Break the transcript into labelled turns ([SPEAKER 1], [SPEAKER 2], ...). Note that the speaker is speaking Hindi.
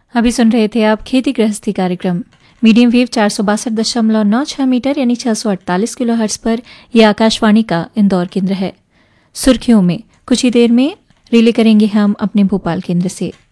[SPEAKER 1] अभी सुन रहे थे आप खेती गृहस्थी कार्यक्रम मीडियम वेव 462.96 मीटर यानी 648 किलोहर्ट्ज पर। यह आकाशवाणी का इंदौर केंद्र है। सुर्खियों में कुछ ही देर में रिले करेंगे हम अपने भोपाल केंद्र से।